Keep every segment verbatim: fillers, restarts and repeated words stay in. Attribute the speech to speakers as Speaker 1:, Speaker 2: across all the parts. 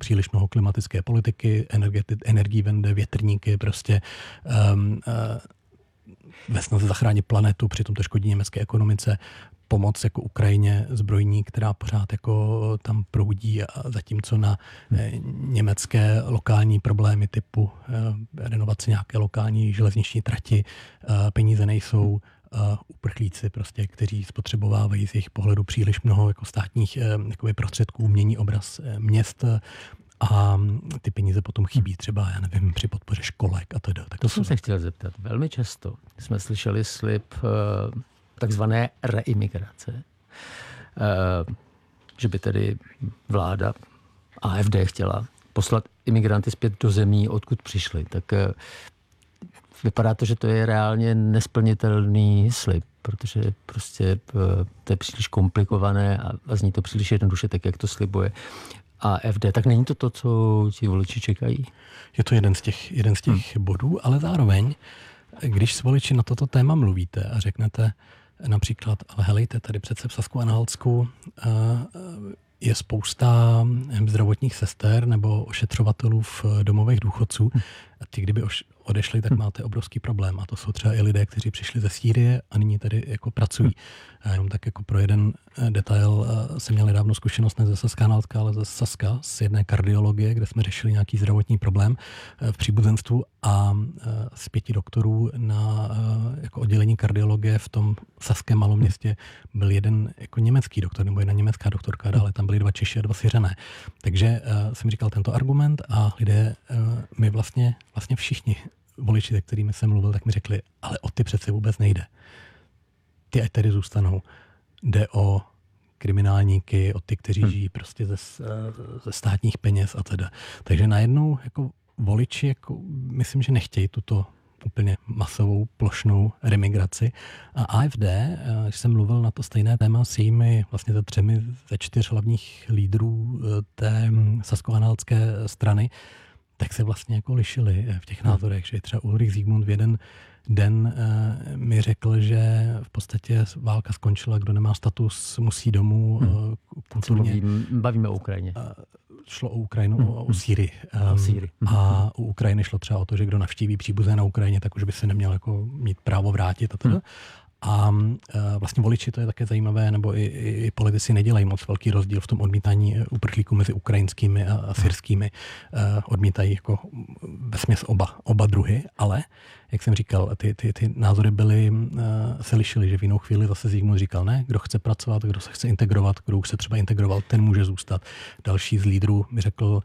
Speaker 1: příliš mnoho klimatické politiky, energeti- energiewende, větrníky, prostě um, uh, ve snaze zachránit planetu, přitom to škodí německé ekonomice, pomoc jako Ukrajině zbrojní, která pořád jako tam proudí, a zatímco na eh, německé lokální problémy typu eh, renovace nějaké lokální železniční trati eh, peníze nejsou. Uh, uprchlíci, prostě, kteří spotřebovávají z jejich pohledu příliš mnoho jako státních eh, prostředků, mění obraz eh, měst a ty peníze potom chybí třeba, já nevím, při podpoře školek a teda. Tak
Speaker 2: to jsem se chtěl zeptat. Velmi často jsme slyšeli slib eh, takzvané reimigrace, eh, že by tedy vláda A F D chtěla poslat imigranty zpět do zemí, odkud přišli. Tak eh, vypadá to, že to je reálně nesplnitelný slib, protože prostě to je příliš komplikované a zní to příliš jednoduše, tak jak to slibuje A F D. Tak není to to, co ti voliči čekají?
Speaker 1: Je to jeden z těch, jeden z těch hmm. bodů, ale zároveň, když s voliči na toto téma mluvíte a řeknete například, ale helejte, tady přece v Sasku-Anhaltsku je spousta zdravotních sester nebo ošetřovatelů v domovech důchodců. A ty, kdyby odešli, tak máte obrovský problém. A to jsou třeba i lidé, kteří přišli ze Sýrie a nyní tady jako pracují. A jenom tak jako pro jeden detail jsem měl nedávno zkušenost ne ze Saska-Anhaltka, ale ze Saska, z jedné kardiologie, kde jsme řešili nějaký zdravotní problém v příbuzenstvu a z pěti doktorů na jako oddělení kardiologie v tom saském malom městě byl jeden jako německý doktor nebo jedna německá doktorka, ale tam byli dva Češi a dva Syřané. Takže uh, jsem říkal tento argument a lidé, uh, my vlastně, vlastně všichni voliči, se kterými jsem mluvil, tak mi řekli, ale o ty přece vůbec nejde. Ty ať tady zůstanou. Jde o kriminálníky, o ty, kteří hmm. žijí prostě ze, ze státních peněz a teda. Takže najednou jako voliči, jako, myslím, že nechtějí tuto úplně masovou, plošnou remigraci. A A F D, když jsem mluvil na to stejné téma s jejími vlastně ze třemi ze čtyř hlavních lídrů té sasko-anhaltské strany, tak se vlastně jako lišili v těch názorech, že třeba Ulrich Siegmund v jeden den uh, mi řekl, že v podstatě válka skončila, kdo nemá status, musí domů. Hmm.
Speaker 2: Kulturně. Bavíme o Ukrajině. Uh,
Speaker 1: šlo o Ukrajinu, hmm. o, o Sýrii. Um,
Speaker 2: o Sýrii.
Speaker 1: A u Ukrajiny šlo třeba o to, že kdo navštíví příbuzné na Ukrajině, tak už by se neměl jako mít právo vrátit a teda. Hmm. A vlastně voliči, to je také zajímavé, nebo i, i, i politici nedělají moc velký rozdíl v tom odmítání uprchlíků mezi ukrajinskými a, a syrskými. Odmítají jako vesměs oba, oba druhy, ale, jak jsem říkal, ty, ty, ty názory byly, se lišily, že v jinou chvíli zase Zygmunt říkal, ne, kdo chce pracovat, kdo se chce integrovat, kdo už se třeba integroval, ten může zůstat. Další z lídrů mi řekl,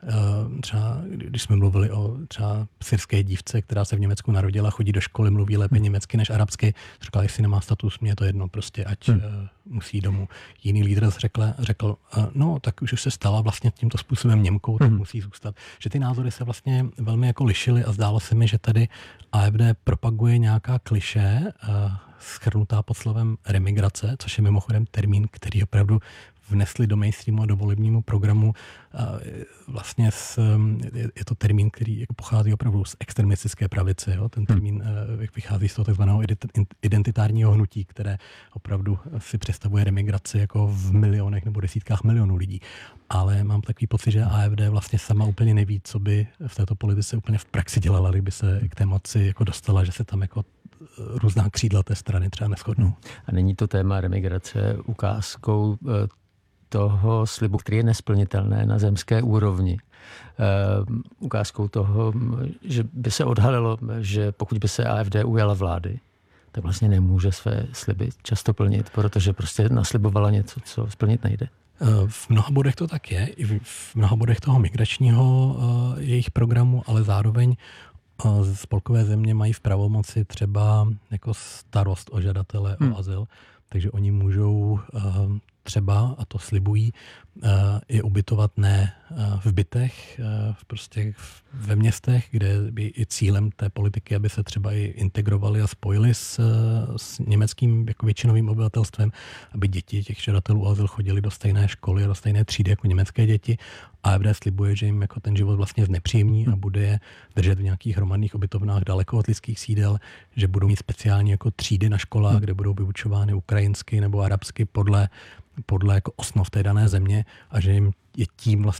Speaker 1: třeba, když jsme mluvili o třeba syrské dívce, která se v Německu narodila, chodí do školy, mluví lépe hmm. německy než arabsky, říkal, jestli nemá status, mě je to jedno, prostě ať hmm. uh, musí domů. Jiný lídr řekl, řekl uh, no, tak už se stala vlastně tímto způsobem Němkou, tak hmm. musí zůstat. Že ty názory se vlastně velmi jako lišily a zdálo se mi, že tady A F D propaguje nějaká klišé, uh, shrnutá pod slovem remigrace, což je mimochodem termín, který opravdu vnesli do mainstreamu a do volebnímu programu. Vlastně s, je to termín, který jako pochází opravdu z extremistické pravice. Jo? Ten termín vychází z toho takzvaného identitárního hnutí, které opravdu si představuje remigraci jako v milionech nebo desítkách milionů lidí. Ale mám takový pocit, že A F D vlastně sama úplně neví, co by v této politice úplně v praxi dělala, kdyby se k té moci jako dostala, že se tam jako různá křídla té strany třeba neshodnou.
Speaker 2: A není to téma remigrace ukázkou toho slibu, který je nesplnitelné na zemské úrovni. Uh, ukázkou toho, že by se odhalilo, že pokud by se A F D ujala vlády, tak vlastně nemůže své sliby často plnit, protože prostě naslibovala něco, co splnit nejde.
Speaker 1: V mnoha bodech to tak je, i v mnoha bodech toho migračního uh, jejich programu, ale zároveň uh, spolkové země mají v pravomoci třeba jako starost o žadatele hmm. o azyl, takže oni můžou uh, třeba, a to slibují, je ubytovat ne v bytech, prostě ve městech, kde by i cílem té politiky, aby se třeba i integrovali a spojili s, s německým jako většinovým obyvatelstvem, aby děti těch žadatelů o azyl chodili do stejné školy a do stejné třídy jako německé děti. A A F D slibuje, že jim jako ten život vlastně znepříjemní a bude je držet v nějakých hromadných ubytovnách daleko od lidských sídel, že budou mít speciální jako třídy na školách, kde budou vyučovány ukrajinsky nebo arabsky podle podle jako osnov té dané země a že jim je tím vlastně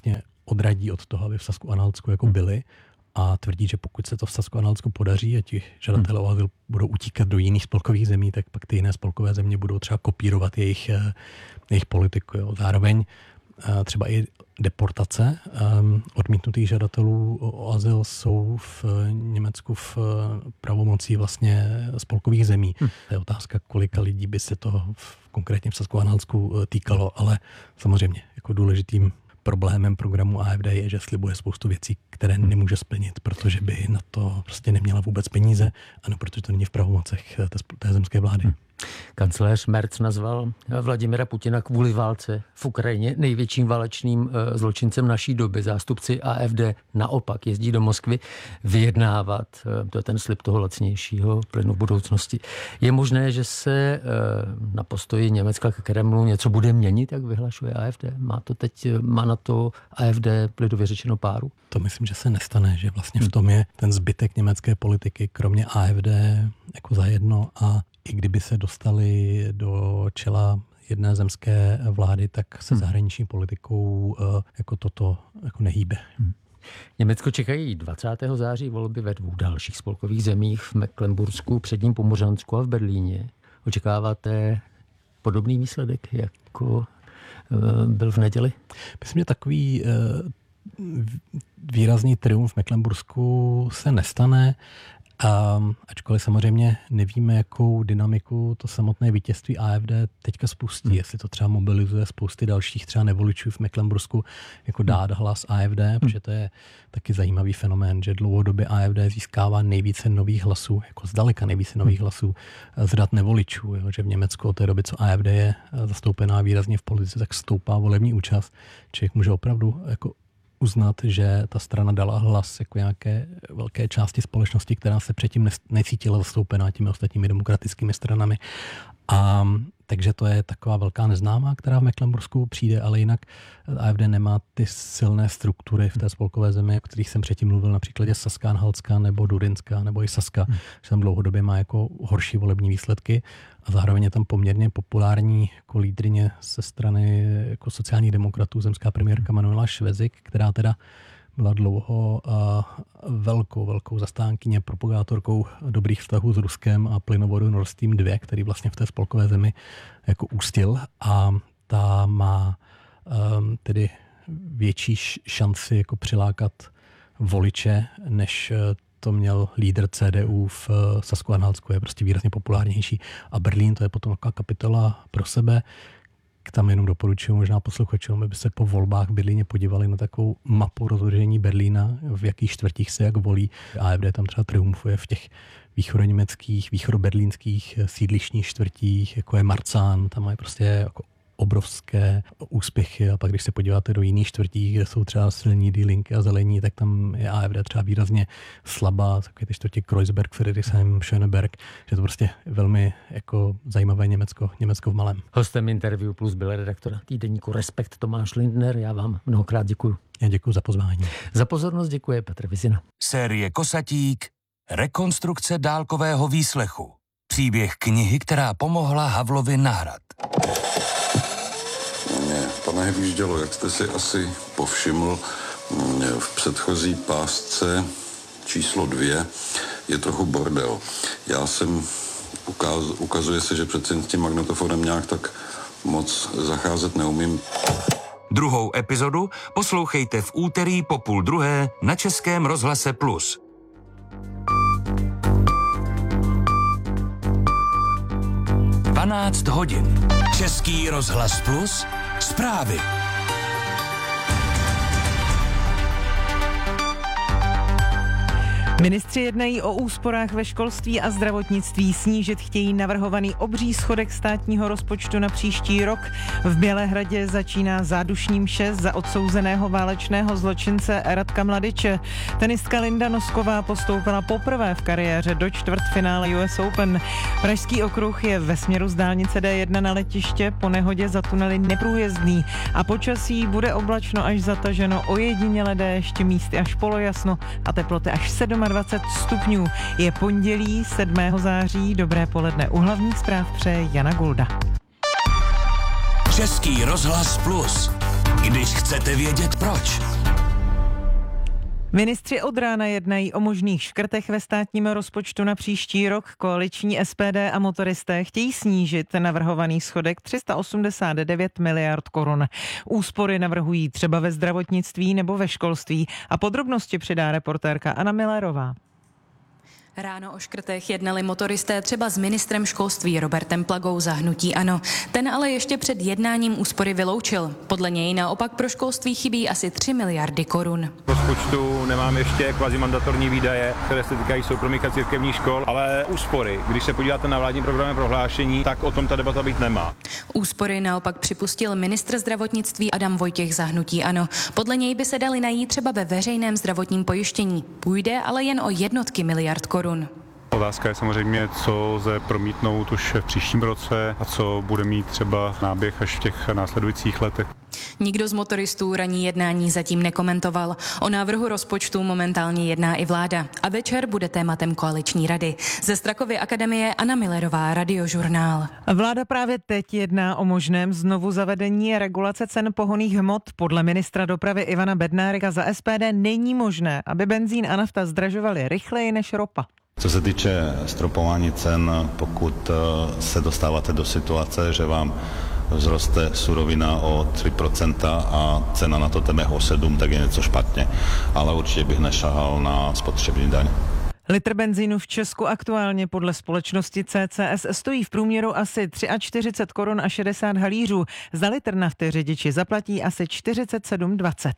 Speaker 1: odradí od toho, aby v Sasku-Anhaltsku jako byli, a tvrdí, že pokud se to v Sasku-Anhaltsku podaří a ti žadatelé o azyl budou utíkat do jiných spolkových zemí, tak pak ty jiné spolkové země budou třeba kopírovat jejich, jejich politiku. Jo. Zároveň třeba i deportace um, odmítnutých žadatelů o azyl jsou v Německu v pravomocí vlastně spolkových zemí. Hm. To je otázka, kolika lidí by se to v, konkrétně v Sasku-Anhaltsku týkalo, ale samozřejmě jako důležitým problémem programu A F D je, že slibuje spoustu věcí, které nemůže splnit, protože by na to prostě neměla vůbec peníze, ano, protože to není v pravomocech té, té zemské vlády. Hmm.
Speaker 2: Kancléř Merz nazval Vladimira Putina kvůli válce v Ukrajině největším válečným zločincem naší doby. Zástupci A F D naopak jezdí do Moskvy vyjednávat. To je ten slib toho lacnějšího plynu v budoucnosti. Je možné, že se na postoji Německa k Kremlu něco bude měnit, jak vyhlašuje A F D? Má to teď, má na to A F D lidově řečeno páru?
Speaker 1: To myslím, že se nestane, že vlastně v tom je ten zbytek německé politiky, kromě A F D jako zajedno, a i kdyby se dostali do čela jedné zemské vlády, tak se hmm. zahraniční politikou jako toto jako nehýbe. Hmm.
Speaker 2: Německo čekají dvacátého září volby ve dvou dalších spolkových zemích, v Mecklenbursku, Předním Pomořansku a v Berlíně. Očekáváte podobný výsledek, jako byl v neděli?
Speaker 1: Myslím, že takový výrazný triumf v Mecklenbursku se nestane. A ačkoliv samozřejmě nevíme, jakou dynamiku to samotné vítězství A F D teďka spustí, hmm. jestli to třeba mobilizuje spousty dalších třeba nevoličů v Mecklenbursku jako dát hlas A F D, hmm. protože to je taky zajímavý fenomén, že dlouhodobě A F D získává nejvíce nových hlasů, jako zdaleka nejvíce nových hlasů z řad nevoličů, jo, že v Německu od té doby, co A F D je zastoupená výrazně v politice, tak stoupá volební účast. Člověk může opravdu jako uznat, že ta strana dala hlas jako nějaké velké části společnosti, která se předtím necítila zastoupená těmi ostatními demokratickými stranami. A takže to je taková velká neznámá, která v Mecklenbursku přijde, ale jinak A F D nemá ty silné struktury v té spolkové zemi, o kterých jsem předtím mluvil, například Saska-Anhaltska nebo Durinska nebo i Saska, hmm. že tam dlouhodobě má jako horší volební výsledky a zároveň je tam poměrně populární jako lídryně ze strany jako sociálních demokratů, zemská premiérka Manuela Švezik, která teda byla dlouho a velkou, velkou zastánkyně, propagátorkou dobrých vztahů s Ruskem a plynovodu Nord Stream dva, který vlastně v té spolkové zemi jako ústil, a ta má um, tedy větší šanci jako přilákat voliče, než to měl lídr C D U v Sasku-Anhaltsku, je prostě výrazně populárnější. A Berlín, to je potom taková kapitola pro sebe. Tam jenom doporučuji možná posluchačům, aby se po volbách v Berlíně podívali na takovou mapu rozložení Berlína, v jakých čtvrtích se jak volí. A F D tam třeba triumfuje v těch východoněmeckých, východoberlínských sídlišních čtvrtích, jako je Marzahn, tam mají prostě jako obrovské úspěchy, a pak když se podíváte do jiných čtvrtí, kde jsou třeba silní Die Linke a zelení, tak tam je A F D třeba výrazně slabá, takové ty čtvrtí Kreuzberg, Friedrichshain, Schöneberg, že to prostě velmi jako zajímavé Německo, Německo v malém.
Speaker 2: Hostem Interview Plus byl redaktor týdeníku Respekt Tomáš Lindner, já vám mnohokrát děkuju.
Speaker 1: Já děkuju za pozvání.
Speaker 2: Za pozornost děkuje Petr Vizina.
Speaker 3: Série Kosatík, rekonstrukce dálkového výslechu. Příběh knihy, která pomohla Havlovi na hrad.
Speaker 4: Mě to nevyjíždělo, jak jste si asi povšiml, v předchozí pásce číslo dvě je trochu bordel. Já jsem, ukaz, ukazuje se, že přece s tím magnetofonem nějak tak moc zacházet neumím.
Speaker 3: Druhou epizodu poslouchejte v úterý po půl druhé na Českém rozhlase Plus. dvanáct hodin. Český rozhlas Plus. Zprávy.
Speaker 5: Ministři jednají o úsporách ve školství a zdravotnictví. Snížit chtějí navrhovaný obří schodek státního rozpočtu na příští rok. V Bělehradě začíná zádušní mše za odsouzeného válečného zločince Radka Mladiče. Tenistka Linda Nosková postoupila poprvé v kariéře do čtvrtfinále U S Open. Pražský okruh je ve směru z dálnice D jedna na letiště po nehodě za tunely neprůjezdný a počasí bude oblačno až zataženo, ojediněle déšť, místy až polojasno a teploty až dvacet sedm stupňů. Je pondělí sedmého září. Dobré poledne. U hlavních zpráv přeje Jana Gulda.
Speaker 3: Český rozhlas Plus. Když chcete vědět proč.
Speaker 5: Ministři od rána jednají o možných škrtech ve státním rozpočtu na příští rok. Koaliční S P D a motoristé chtějí snížit navrhovaný schodek tři sta osmdesát devět miliard korun. Úspory navrhují třeba ve zdravotnictví nebo ve školství a podrobnosti přidá reportérka Anna Millerová.
Speaker 6: Ráno o škrtech jednali motoristé třeba s ministrem školství Robertem Plagou za hnutí ANO. Ten ale ještě před jednáním úspory vyloučil. Podle něj naopak pro školství chybí asi tři miliardy korun.
Speaker 7: V rozpočtu nemám ještě kvazimandatorní výdaje, které se týkají soukromých a církevních škol, ale úspory. Když se podíváte na vládní programové prohlášení, tak o tom ta debata být nemá.
Speaker 6: Úspory naopak připustil ministr zdravotnictví Adam Vojtěch za hnutí ANO. Podle něj by se daly najít třeba ve veřejném zdravotním pojištění. Půjde ale jen o jednotky miliard korun.
Speaker 8: Otázka je samozřejmě, co lze promítnout už v příštím roce a co bude mít třeba náběh až v těch následujících letech.
Speaker 6: Nikdo z motoristů ranní jednání zatím nekomentoval. O návrhu rozpočtu momentálně jedná i vláda. A večer bude tématem koaliční rady. Ze Strakovy akademie Anna Millerová, Radiožurnál.
Speaker 5: Vláda právě teď jedná o možném znovu zavedení regulace cen pohonných hmot. Podle ministra dopravy Ivana Bednárika za S P D není možné, aby benzín a nafta zdražovaly rychleji než ropa.
Speaker 9: Co se týče stropování cen, pokud se dostáváte do situace, že vám vzroste surovina o tři procenta a cena na to tebe o sedm, tak je něco špatně. Ale určitě bych nešahal na spotřební daň.
Speaker 5: Litr benzínu v Česku aktuálně podle společnosti C C S stojí v průměru asi čtyřicet tři korun a šedesát halířů. Za litr nafty řidiči zaplatí asi čtyřicet sedm dvacet.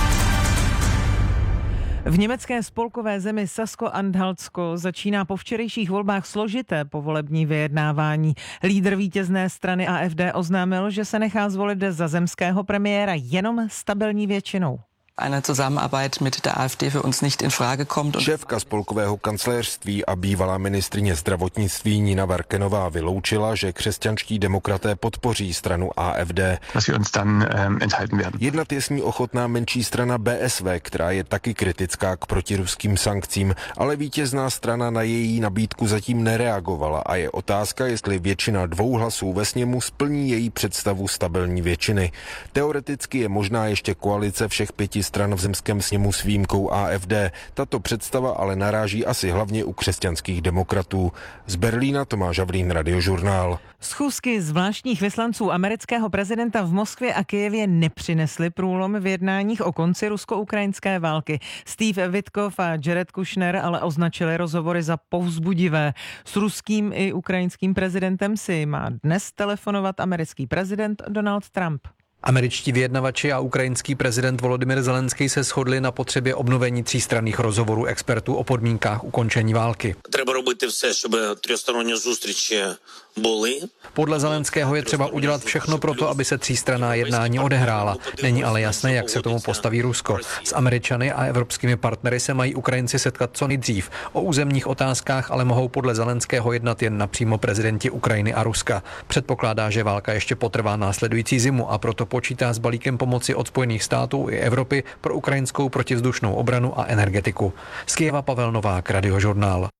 Speaker 5: V německé spolkové zemi Sasko-Anhaltsko začíná po včerejších volbách složité povolební vyjednávání. Lídr vítězné strany A F D oznámil, že se nechá zvolit za zemského premiéra jenom stabilní většinou.
Speaker 10: Eine Zusammenarbeit mit der AfD für uns nicht in Frage kommt.
Speaker 11: Šéfka spolkového kancléřství a bývalá ministryně zdravotnictví Nina Varkenová vyloučila, že křesťanští demokraté podpoří stranu A F D. Jednat je s ní ochotná menší strana B S V, která je taky kritická k protiruským sankcím, ale vítězná strana na její nabídku zatím nereagovala a je otázka, jestli většina dvou hlasů ve sněmu splní její představu stabilní většiny. Teoreticky je možná ještě koalice všech pěti stran v zemském sněmu s výjimkou A F D. Tato představa ale naráží asi hlavně u křesťanských demokratů. Z Berlína Tomáš Havlín, Radiožurnál.
Speaker 5: Schůzky zvláštních vyslanců amerického prezidenta v Moskvě a Kyjevě nepřinesly průlom v jednáních o konci rusko-ukrajinské války. Steve Witkoff a Jared Kushner ale označili rozhovory za povzbudivé. S ruským i ukrajinským prezidentem si má dnes telefonovat americký prezident Donald Trump.
Speaker 12: Američtí vyjednavači a ukrajinský prezident Volodymyr Zelenský se shodli na potřebě obnovení třístranných rozhovorů expertů o podmínkách ukončení války.
Speaker 13: Треба робити все, щоб тристоронні зустрічі були.
Speaker 12: Podle Zelenského je třeba udělat všechno pro to, aby se třístranná jednání odehrála. Není ale jasné, jak se k tomu postaví Rusko. S Američany a evropskými partnery se mají Ukrajinci setkat co nejdřív. O územních otázkách ale mohou podle Zelenského jednat jen napřímo prezidenti Ukrajiny a Ruska. Předpokládá, že válka ještě potrvá následující zimu a proto počítá s balíkem pomoci od Spojených států i Evropy pro ukrajinskou protivzdušnou obranu a energetiku. Z Kyjeva Pavel Novák, Radiožurnál.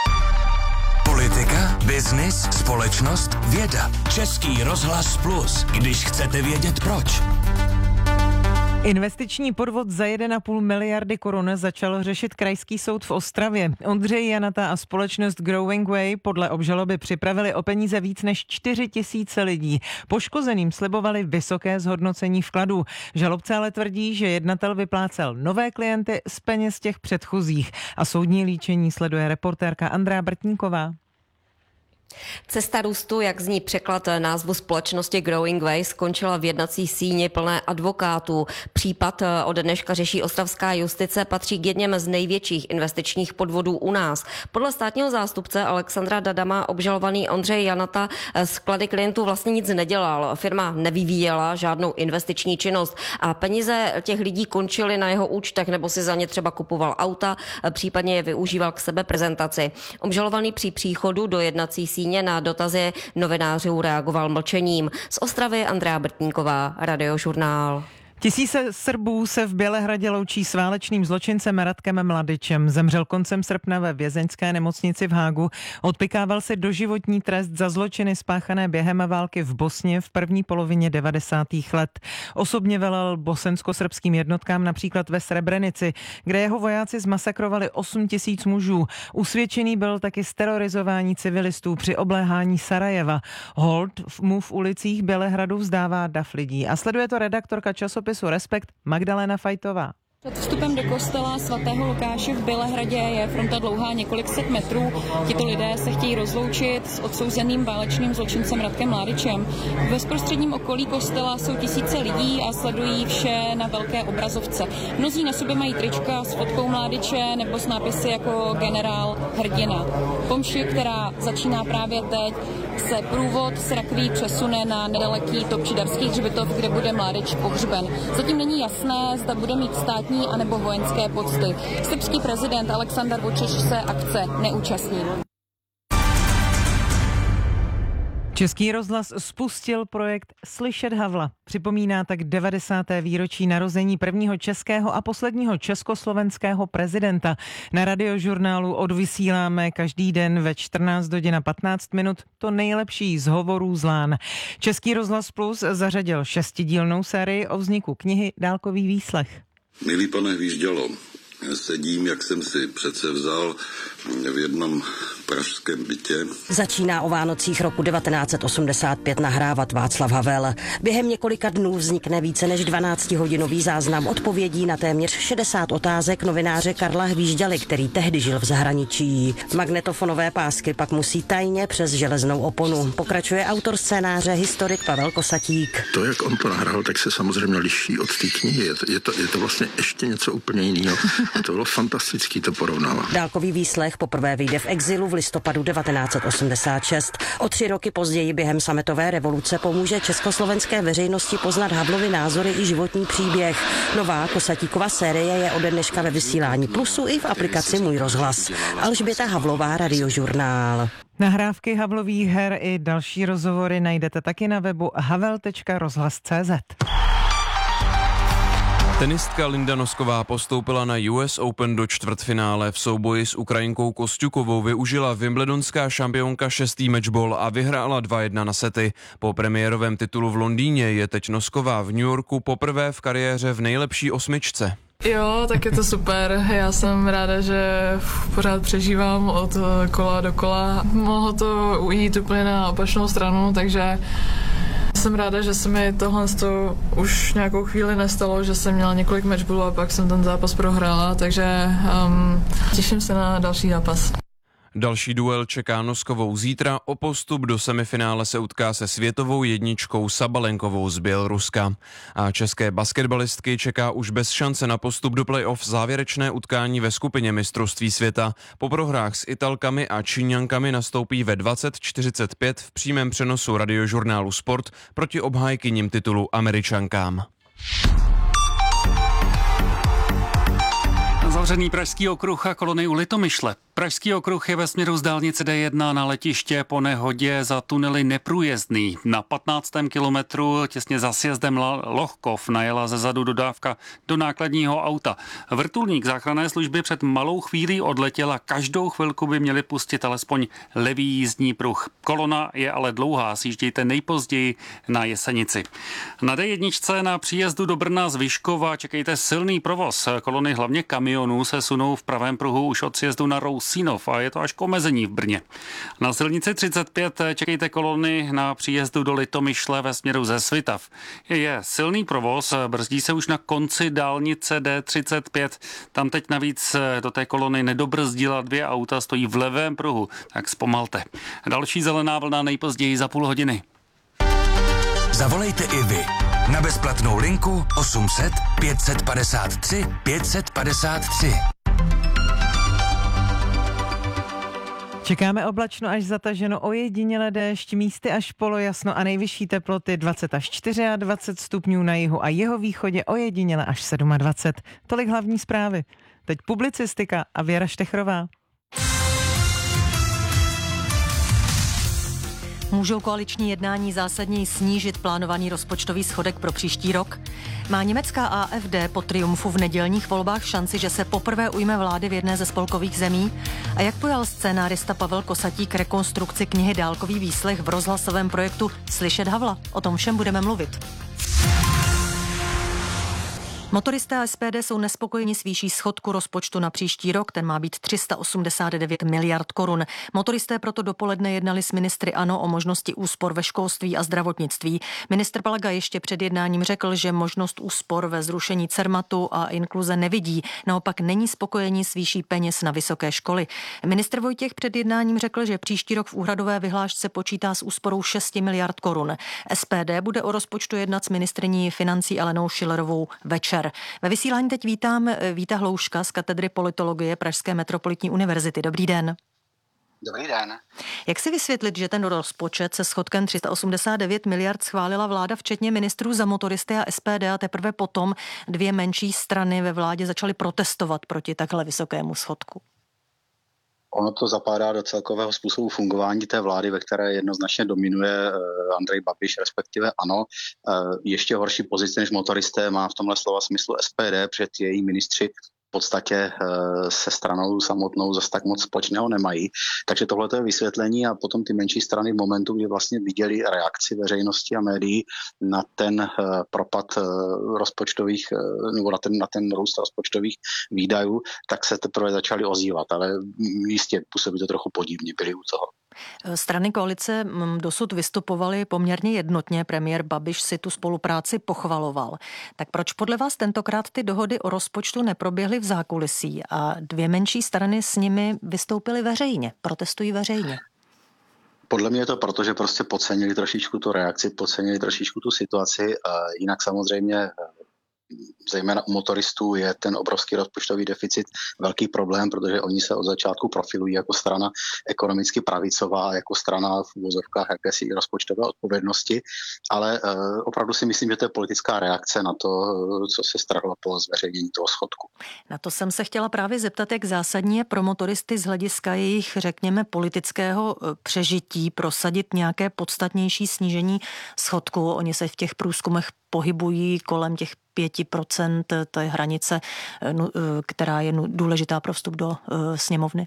Speaker 3: Politika, biznis, společnost, věda. Český rozhlas Plus, když chcete vědět proč.
Speaker 5: Investiční podvod za jedna celá pět miliardy korun začal řešit krajský soud v Ostravě. Ondřej Janata a společnost Growing Way podle obžaloby připravili o peníze víc než čtyři tisíce lidí. Poškozeným slibovali vysoké zhodnocení vkladů. Žalobce ale tvrdí, že jednatel vyplácel nové klienty z peněz těch předchozích. A soudní líčení sleduje reportérka Andrea Brtníková.
Speaker 14: Cesta růstu, jak zní překlad názvu společnosti Growing Way, skončila v jednací síni plné advokátů. Případ od dneška řeší ostravská justice, patří k jedněm z největších investičních podvodů u nás. Podle státního zástupce Alexandra Dadama obžalovaný Ondřej Janata sklady klientů vlastně nic nedělal. Firma nevyvíjela žádnou investiční činnost a peníze těch lidí končily na jeho účtech nebo si za ně třeba kupoval auta, případně je využíval k sebeprezentaci. Obžalovaný při příchodu do jednací síně na dotazy novinářů reagoval mlčením. Z Ostravy Andrea Brtníková, Radiožurnál.
Speaker 5: Tisíce Srbů se v Bělehradě loučí s válečným zločincem Ratkem Mladičem. Zemřel koncem srpna ve vězeňské nemocnici v Hágu. Odpykával si doživotní trest za zločiny spáchané během války v Bosně v první polovině devadesátých let. Osobně velel bosensko-srbským jednotkám například ve Srebrenici, kde jeho vojáci zmasakrovali osm tisíc mužů. Usvědčený byl taky z terorizování civilistů při obléhání Sarajeva. Hold mu v ulicích Bělehradu vzdává dav lidí. A sleduje to redaktorka časopisu Respekt Magdalena Fajtová.
Speaker 15: Před vstupem do kostela svatého Lukáše v Bělehradě je fronta dlouhá několik set metrů. Tito lidé se chtějí rozloučit s odsouzeným válečným zločincem Ratkem Mladičem. V bezprostředním okolí kostela jsou tisíce lidí a sledují vše na velké obrazovce. Mnozí na sobě mají trička s fotkou Mladiče nebo s nápisy jako generál hrdina. Po mši, která začíná právě teď, se průvod s rakví přesune na nedaleký Topčidarský hřbitov, kde bude Mladič pohřben. Zatím není jasné, zda bude mít státní anebo vojenské pocty. Srbský prezident Aleksandar Vučić se akce neúčastní.
Speaker 5: Český rozhlas spustil projekt Slyšet Havla. Připomíná tak devadesáté výročí narození prvního českého a posledního československého prezidenta. Na Radiožurnálu odvysíláme každý den ve čtrnáct hodin a patnáct minut to nejlepší z hovorů z lán. Český rozhlas Plus zařadil šestidílnou sérii o vzniku knihy Dálkový výslech.
Speaker 4: Milý pane Hvíždělo, sedím, jak jsem si přece vzal, v jednom pražském bytě.
Speaker 16: Začíná o Vánocích roku devatenáct set osmdesát pět nahrávat Václav Havel. Během několika dnů vznikne více než dvanáctihodinový záznam odpovědí na téměř šedesát otázek novináře Karla Hvížďaly, který tehdy žil v zahraničí. Magnetofonové pásky pak musí tajně přes železnou oponu. Pokračuje autor scénáře, historik Pavel Kosatík.
Speaker 17: To, jak on to nahrál, tak se samozřejmě liší od té knihy. Je to, je to, je to vlastně ještě něco úplně jiného. To bylo fantastický to porovnávat.
Speaker 16: Dálkový výslech poprvé vyjde v exilu v listopadu devatenáct set osmdesát šest. O tři roky později během sametové revoluce pomůže československé veřejnosti poznat Havlovy názory i životní příběh. Nová Kosatíkova série je ode dneška ve vysílání Plusu i v aplikaci Můj rozhlas. Alžběta Havlová, Radiožurnál.
Speaker 5: Nahrávky Havlových her i další rozhovory najdete taky na webu havel tečka rozhlas tečka cé zet.
Speaker 18: Tenistka Linda Nosková postoupila na U S Open do čtvrtfinále. V souboji s Ukrajinkou Kosťukovou využila wimbledonská šampionka šestý matchball a vyhrála dva jedna na sety. Po premiérovém titulu v Londýně je teď Nosková v New Yorku poprvé v kariéře v nejlepší osmičce.
Speaker 19: Jo, tak je to super. Já jsem ráda, že pořád přežívám od kola do kola. Mohlo to ujít úplně na opačnou stranu, takže jsem ráda, že se mi tohle už nějakou chvíli nestalo, že jsem měla několik matchballů a pak jsem ten zápas prohrála, takže um, těším se na další zápas.
Speaker 18: Další duel čeká Noskovou zítra. O postup do semifinále se utká se světovou jedničkou Sabalenkovou z Běloruska. A české basketbalistky čeká už bez šance na postup do play-off závěrečné utkání ve skupině mistrovství světa. Po prohrách s Italkami a Číňankami nastoupí ve dvacet čtyřicet pět v přímém přenosu Radiožurnálu Sport proti obhájkyním titulu Američankám.
Speaker 20: Zavřený Pražský okruh a kolony u Litomyšle. Pražský okruh je ve směru z dálnice D jedna na letiště po nehodě za tunely neprůjezdný. Na patnáctém kilometru těsně za sjezdem Lohkov najela zezadu dodávka do nákladního auta. Vrtulník záchranné služby před malou chvílí odletěl a každou chvilku by měli pustit alespoň levý jízdní pruh. Kolona je ale dlouhá, sjíždějte nejpozději na Jesenici. Na D jedna na příjezdu do Brna z Vyškova čekejte silný provoz. Kolony hlavně kamionů se sunou v pravém pruhu už od sjezdu na Rousínov a je to až k omezení v Brně. Na silnici třicet pět čekejte kolony na příjezdu do Litomyšle ve směru ze Svitav. Je silný provoz, brzdí se už na konci dálnice D třicet pět. Tam teď navíc do té kolony nedobrzdila dvě auta, stojí v levém pruhu, tak zpomalte. Další zelená vlna nejpozději za půl hodiny.
Speaker 3: Zavolejte i vy na bezplatnou linku osm set pět padesát tři pět padesát tři.
Speaker 5: Čekáme oblačno až zataženo, ojediněle déšť, místy až polojasno a nejvyšší teploty dvacet až dvacet čtyři stupňů na jihu a jihovýchodě, ojediněle až dvacet sedm. Tolik hlavní zprávy. Teď publicistika a Věra Štechrová.
Speaker 21: Můžou koaliční jednání zásadněji snížit plánovaný rozpočtový schodek pro příští rok? Má německá A F D po triumfu v nedělních volbách šanci, že se poprvé ujme vlády v jedné ze spolkových zemí? A jak pojal scénárista Pavel Kosatý k rekonstrukci knihy Dálkový výslech v rozhlasovém projektu Slyšet Havla? O tom všem budeme mluvit. Motoristé a S P D jsou nespokojeni s výší schodku rozpočtu na příští rok, ten má být tři sta osmdesát devět miliard korun. Motoristé proto dopoledne jednali s ministry ANO o možnosti úspor ve školství a zdravotnictví. Ministr Plaga ještě před jednáním řekl, že možnost úspor ve zrušení Cermatu a inkluze nevidí, naopak není spokojení s výší peněz na vysoké školy. Ministr Vojtěch před jednáním řekl, že příští rok v úhradové vyhlášce počítá s úsporou šest miliard korun. S P D bude o rozpočtu jednat s ministryní financí Alenou Schillerovou večer. Ve vysílání teď vítám Víta Hlouška z katedry politologie Pražské metropolitní univerzity. Dobrý den.
Speaker 22: Dobrý den.
Speaker 21: Jak si vysvětlit, že ten rozpočet se schodkem tři sta osmdesát devět miliard schválila vláda včetně ministrů za motoristy a S P D a teprve potom dvě menší strany ve vládě začaly protestovat proti takhle vysokému schodku?
Speaker 22: Ono to zapadá do celkového způsobu fungování té vlády, ve které jednoznačně dominuje Andrej Babiš, respektive ANO. Ještě horší pozici než motoristé má v tomhle slova smyslu S P D, před její ministři v podstatě se stranou samotnou zase tak moc společného nemají. Takže tohle je vysvětlení a potom ty menší strany v momentu, kdy vlastně viděli reakci veřejnosti a médií na ten propad rozpočtových, nebo na ten, na ten růst rozpočtových výdajů, tak se teprve začali ozývat, ale jistě působí to trochu podivně, byli u toho.
Speaker 21: Strany koalice dosud vystupovaly poměrně jednotně, premiér Babiš si tu spolupráci pochvaloval. Tak proč podle vás tentokrát ty dohody o rozpočtu neproběhly v zákulisí a dvě menší strany s nimi vystoupily veřejně, protestují veřejně?
Speaker 22: Podle mě je to proto, že prostě podcenili trošičku tu reakci, podcenili trošičku tu situaci, jinak samozřejmě zejména u motoristů je ten obrovský rozpočtový deficit velký problém, protože oni se od začátku profilují jako strana ekonomicky pravicová, jako strana v uvozovkách jakési rozpočtové odpovědnosti, ale uh, opravdu si myslím, že to je politická reakce na to, co se strhlo po zveřejnění toho schodku.
Speaker 21: Na to jsem se chtěla právě zeptat, jak zásadní je pro motoristy z hlediska jejich, řekněme, politického přežití prosadit nějaké podstatnější snížení schodku. Oni se v těch průzkumech pohybují kolem těch pěti procent, to je hranice, která je důležitá pro vstup do sněmovny.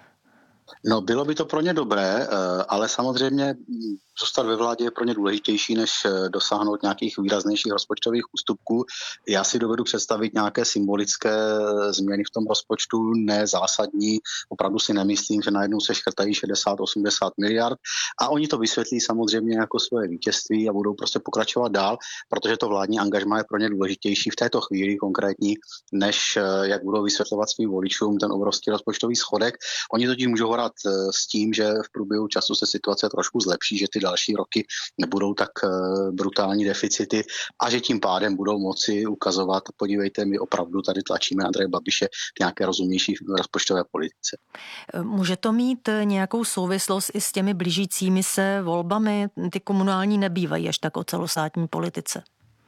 Speaker 22: No, bylo by to pro ně dobré, ale samozřejmě zůstat ve vládě je pro ně důležitější, než dosáhnout nějakých výraznějších rozpočtových ústupků. Já si dovedu představit nějaké symbolické změny v tom rozpočtu, ne zásadní. Opravdu si nemyslím, že najednou se škrtají šedesát osmdesát miliard a oni to vysvětlí samozřejmě jako svoje vítězství a budou prostě pokračovat dál, protože to vládní angažmá je pro ně důležitější v této chvíli konkrétní, než jak budou vysvětlovat svým voličům ten obrovský rozpočtový schodek. Oni totiž můžou hrát s tím, že v průběhu času se situace trošku zlepší, že ty další roky nebudou tak brutální deficity a že tím pádem budou moci ukazovat, podívejte, my opravdu tady tlačíme Andreje Babiše k nějaké rozumnější rozpočtové politice.
Speaker 21: Může to mít nějakou souvislost i s těmi blížícími se volbami? Ty komunální nebývají až tak o celostátní politice.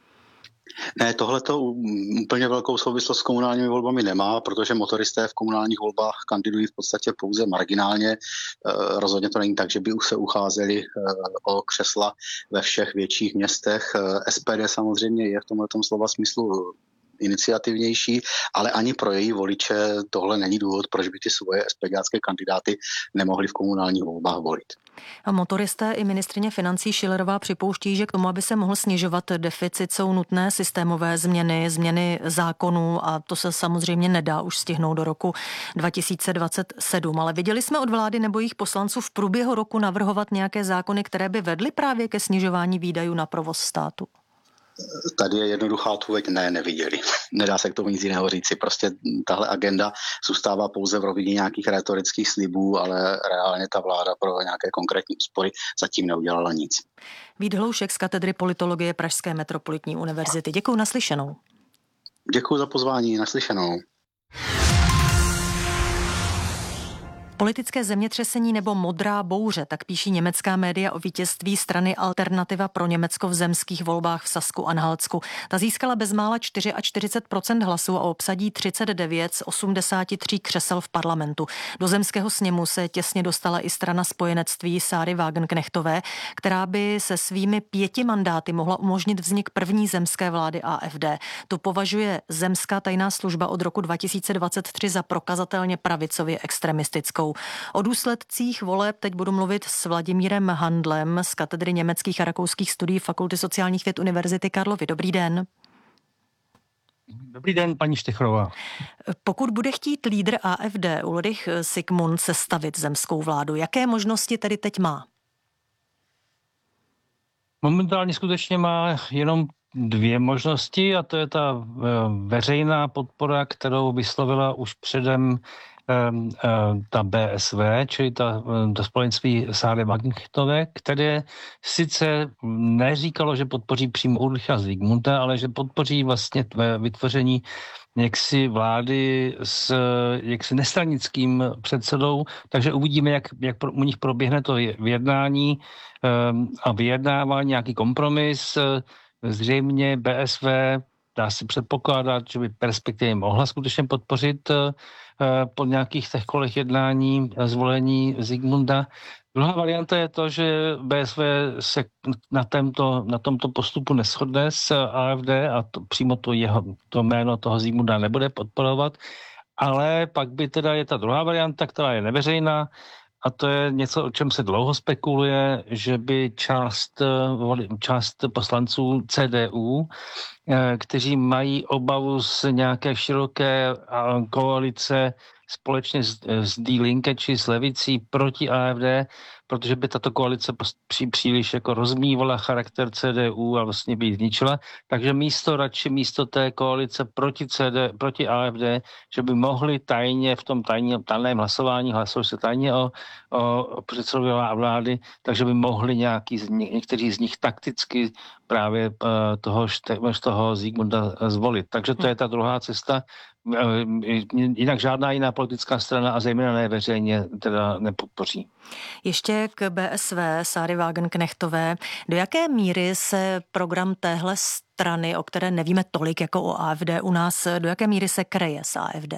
Speaker 22: Ne, tohle to úplně velkou souvislost s komunálními volbami nemá, protože motoristé v komunálních volbách kandidují v podstatě pouze marginálně. Rozhodně to není tak, že by už se ucházeli o křesla ve všech větších městech. S P D samozřejmě je v tomhletom slova smyslu iniciativnější, ale ani pro její voliče tohle není důvod, proč by ty svoje SPDácké kandidáty nemohli v komunálních volbách volit.
Speaker 21: A motoristé i ministryně financí Schillerová připouští, že k tomu, aby se mohl snižovat deficit, jsou nutné systémové změny, změny zákonů a to se samozřejmě nedá už stihnout do roku dva tisíce dvacet sedm. Ale viděli jsme od vlády nebo jejich poslanců v průběhu roku navrhovat nějaké zákony, které by vedly právě ke snižování výdajů na provoz státu?
Speaker 22: Tady je jednoduchá odpověď, ne, neviděli. Nedá se k tomu nic jiného říci. Prostě tahle agenda zůstává pouze v rovině nějakých rétorických slibů, ale reálně ta vláda pro nějaké konkrétní úspory zatím neudělala nic.
Speaker 21: Vít Hloušek z katedry politologie Pražské metropolitní univerzity. Děkuji, naslyšenou.
Speaker 22: Děkuji za pozvání, naslyšenou.
Speaker 21: Politické zemětřesení nebo modrá bouře, tak píší německá média o vítězství strany Alternativa pro Německo v zemských volbách v Sasku-Anhaltsku. Ta získala bezmála čtyřicet čtyři procent hlasů a obsadí třicet devět z osmdesáti tří křesel v parlamentu. Do zemského sněmu se těsně dostala i strana spojenectví Sáry Wagenknechtové, která by se svými pěti mandáty mohla umožnit vznik první zemské vlády A F D. Tu považuje zemská tajná služba od roku dva tisíce dvacet tři za prokazatelně pravicově extremistickou. O důsledcích voleb teď budu mluvit s Vladimírem Handlem z katedry německých a rakouských studií Fakulty sociálních věd Univerzity Karlovy. Dobrý den.
Speaker 1: Dobrý den, paní Štechrová.
Speaker 21: Pokud bude chtít lídr A F D Ulrich Sigmund sestavit zemskou vládu, jaké možnosti tedy teď má?
Speaker 1: Momentálně skutečně má jenom dvě možnosti a to je ta veřejná podpora, kterou vyslovila už předem ta B S V, čili ta, ta spojenectví Sáry Wagenknechtové, které sice neříkalo, že podpoří přímo Ulricha Zikmunda, ale že podpoří vlastně vytvoření jaksi vlády s jaksi nestranickým předsedou, takže uvidíme, jak, jak u nich proběhne to vyjednání a vyjednávání, nějaký kompromis. Zřejmě B S V dá se předpokládat, že by perspektivně mohla skutečně podpořit po nějakých těch kolech jednání zvolení Zikmunda. Druhá varianta je to, že B S V se na, tento, na tomto postupu neshodne s A F D a to, přímo to, jeho, to jméno toho Zikmunda nebude podporovat, ale pak by teda je ta druhá varianta, která je neveřejná, a to je něco, o čem se dlouho spekuluje, že by část, část poslanců C D U, kteří mají obavu z nějaké široké koalice společně s, s Die Linke či s levicí proti A F D, protože by tato koalice pří, příliš jako rozmývala charakter C D U a vlastně by ji zničila. Takže místo radši místo té koalice proti, C D, proti A F D, že by mohli tajně v tom tajně, tajném hlasování, hlasovali se tajně o, o předsedovi vlády, takže by mohli nějaký z nich, někteří z nich takticky právě toho, toho Zikmunda zvolit. Takže to je ta druhá cesta. Jinak žádná jiná politická strana a zejména ne veřejně teda nepodpoří.
Speaker 21: Ještě k B S V Sáry Wagenknechtové. Do jaké míry se program téhle strany, o které nevíme tolik jako o A F D u nás, do jaké míry se kreje s A F D?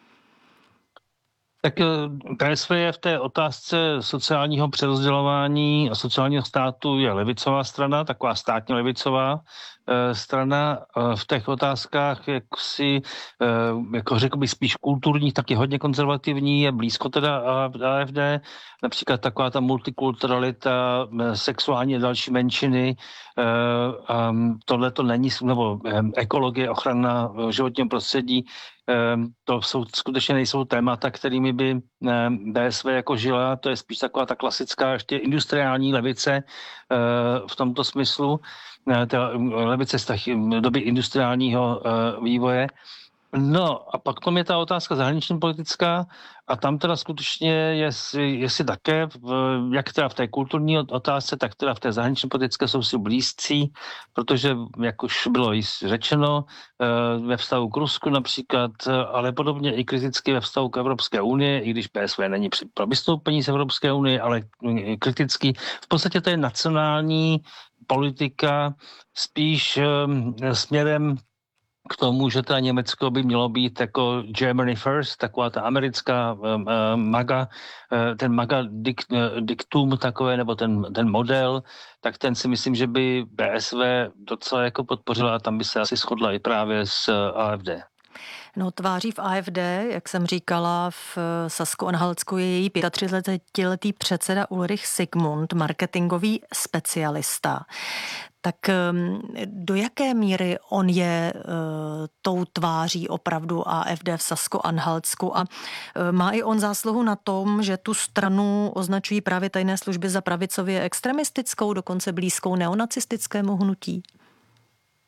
Speaker 1: Tak B S V je v té otázce sociálního přerozdělování a sociálního státu je levicová strana, taková státně levicová strana. V těch otázkách, jak si, jako řekl bych, spíš kulturních, tak je hodně konzervativní, je blízko teda A F D, například taková ta multikulturalita, sexuální a další menšiny, tohle to není, nebo ekologie, ochrana životního prostředí, to jsou, skutečně nejsou témata, kterými by B S V jako žila, to je spíš taková ta klasická ještě industriální levice v tomto smyslu, ta levice z doby industriálního vývoje. No a pak tom je ta otázka zahraniční politická a tam teda skutečně je, jestli také, jak teda v té kulturní otázce, tak teda v té zahraniční politické jsou si blízcí, protože, jak už bylo řečeno, ve vztahu k Rusku například, ale podobně i kriticky ve vztahu k Evropské unii, i když P S V není pro vystoupení z Evropské unie, ale kriticky. V podstatě to je nacionální politika spíš směrem k tomu, že ta Německo by mělo být jako Germany first, taková ta americká uh, maga, uh, ten maga dikt, uh, diktum takové, nebo ten, ten model, tak ten si myslím, že by B S V docela jako podpořila a tam by se asi shodla i právě s uh, A F D.
Speaker 21: No, tváří v A F D, jak jsem říkala, v Sasku-Anhaltsku je její třicetiletý předseda Ulrich Sigmund, marketingový specialista. Tak do jaké míry on je uh, tou tváří opravdu A F D v Sasku-Anhaltsku a uh, má i on zásluhu na tom, že tu stranu označují právě tajné služby za pravicově extremistickou, dokonce blízkou neonacistickému hnutí?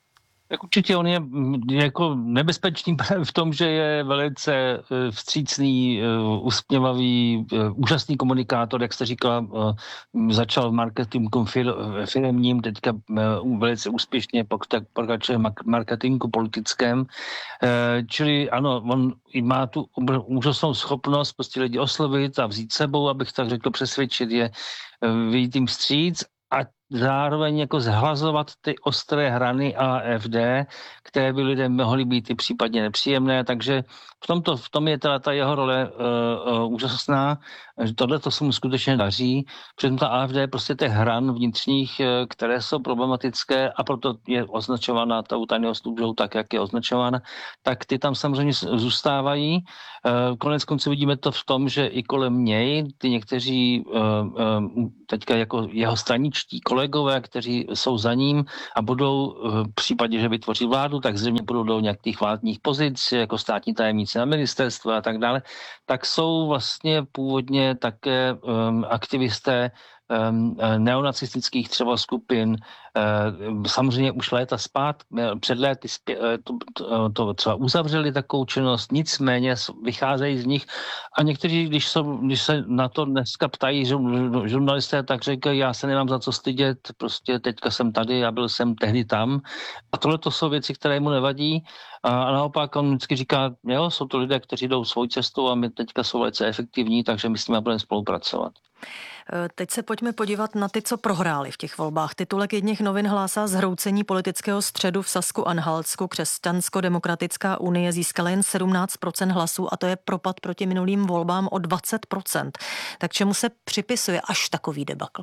Speaker 1: Tak určitě on je jako nebezpečný v tom, že je velice vstřícný, usměvavý, úžasný komunikátor, jak jste říkala, začal v marketingu firemním, teďka velice úspěšně pokračuje marketingu politickém. Čili ano, on má tu úžasnou schopnost prostě lidi oslovit a vzít sebou, abych tak řekl, přesvědčit je, vyjít jim vstříc a zároveň jako zhlazovat ty ostré hrany A F D, které by lidem mohly být i případně nepříjemné, takže v, tomto, v tom je teda ta jeho role uh, uh, úžasná, že tohle to se mu skutečně daří, protože ta A F D je prostě těch hran vnitřních, které jsou problematické a proto je označována tou tajnou službou tak, jak je označována, tak ty tam samozřejmě zůstávají. Uh, konec konců vidíme to v tom, že i kolem něj ty někteří uh, uh, teďka jako jeho straničtí kolegové, kteří jsou za ním a budou v případě, že vytvoří vládu, tak zřejmě budou do nějakých vládních pozic, jako státní tajemníci na ministerstva a tak dále, tak jsou vlastně původně také um, aktivisté um, neonacistických třeba skupin. Uh, samozřejmě už léta spát, před léty spě, to, to, to třeba uzavřeli takovou činnost, nicméně vycházejí z nich a někteří, když, jsou, když se na to dneska ptají žurnalisté, tak říkají, já se nemám za co stydět, prostě teďka jsem tady, já byl jsem tehdy tam. A tohle to jsou věci, které mu nevadí. A naopak on vždycky říká, jo, jsou to lidé, kteří jdou svou cestou a my teďka jsou velice efektivní, takže my s nimi budeme spolupracovat.
Speaker 21: Teď se pojďme podívat na ty, co prohráli v těch volbách. Titulek jedněch novin hlásá zhroucení politického středu v Sasku-Anhaltsku. Křesťansko-demokratická unie získala jen sedmnáct procent hlasů a to je propad proti minulým volbám o dvacet procent. Tak čemu se připisuje až takový debakl?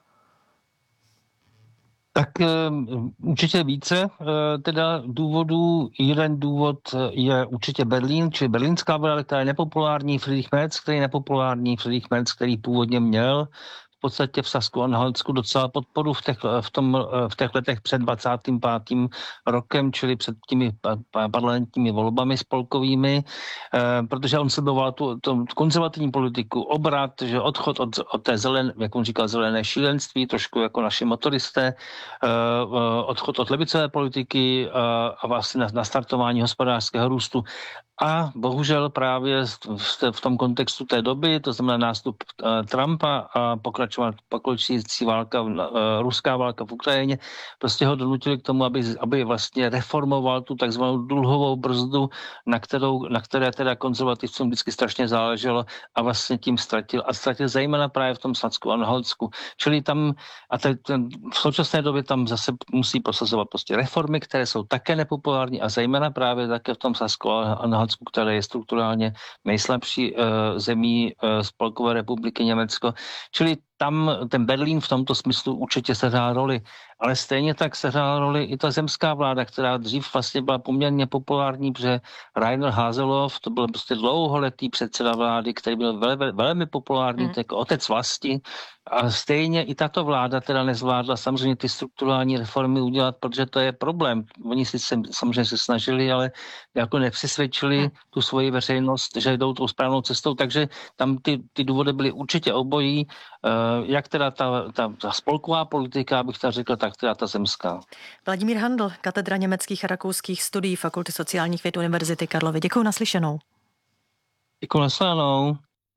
Speaker 1: Tak určitě více teda důvodů. Jeden důvod je určitě Berlín, či berlínská vláda, která je nepopulární, Friedrich Merz, který je nepopulární, Friedrich Merz, který původně měl v podstatě v Sasku-Anhaltsku docela podporu v těch, v, tom, v těch letech před dvacátým pátým rokem, čili před těmi parlamentními volbami spolkovými, eh, protože on sledoval tu, tu konzervativní politiku, obrat, že odchod od, od té zelené, jak on říkal, zelené šílenství, trošku jako naši motoristé, eh, odchod od levicové politiky eh, a vlastně na, na startování hospodářského růstu. A bohužel právě v tom kontextu té doby, to znamená nástup Trumpa a pokračující válka, ruská válka v Ukrajině, prostě ho donutili k tomu, aby, aby vlastně reformoval tu takzvanou dluhovou brzdu, na, kterou, na které teda konzervativcům vždycky strašně záleželo a vlastně tím ztratil. A ztratil zejména právě v tom Sasku-Anhaltsku. Čili tam, a te, ten, v současné době tam zase musí prosazovat prostě reformy, které jsou také nepopulární a zejména právě také v tom Sasku-Anhaltsku, které je strukturálně nejslabší uh, zemí uh, Spolkové republiky Německo. Čili tam ten Berlín v tomto smyslu určitě sehrál roli, ale stejně tak sehrál roli i ta zemská vláda, která dřív vlastně byla poměrně populární, protože Rainer Haseloff, to byl prostě dlouholetý předseda vlády, který byl velmi, velmi populární, hmm. jako otec vlasti, a stejně i tato vláda teda nezvládla samozřejmě ty strukturální reformy udělat, protože to je problém. Oni si se, samozřejmě se snažili, ale jako nepřesvědčili hmm. tu svoji veřejnost, že jdou tou správnou cestou, takže tam ty, ty důvody byly určitě obojí, jak teda ta, ta, ta spolková politika, abych tak řekl, tak teda ta zemská.
Speaker 21: Vladimír Handl, katedra německých a rakouských studií Fakulty sociálních věd Univerzity Karlovy. Děkuji, naslyšenou.
Speaker 1: Děkuji, naslyšenou.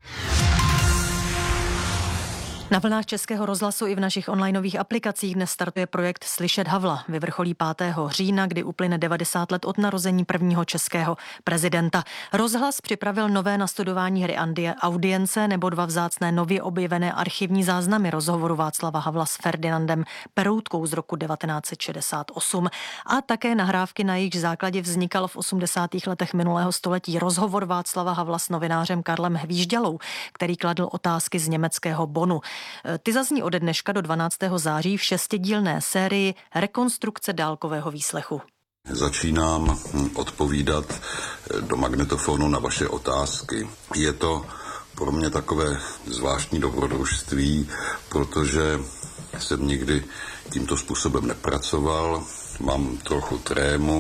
Speaker 21: Na vlnách Českého rozhlasu i v našich onlineových aplikacích dnes startuje projekt Slyšet Havla. Vyvrcholí pátého října, kdy uplyne devadesát let od narození prvního českého prezidenta. Rozhlas připravil nové nastudování hry Audience nebo dva vzácné nově objevené archivní záznamy rozhovoru Václava Havla s Ferdinandem Peroutkou z roku devatenáct set šedesát osm a také nahrávky, na jejich základě vznikal v osmdesátých letech minulého století rozhovor Václava Havla s novinářem Karlem Hvížďalou, který kladl otázky z německého Bonnu. Ty zazní ode dneška do dvanáctého září v šestidílné sérii Rekonstrukce dálkového výslechu.
Speaker 4: Začínám odpovídat do magnetofonu na vaše otázky. Je to pro mě takové zvláštní dobrodružství, protože jsem nikdy tímto způsobem nepracoval, mám trochu trému.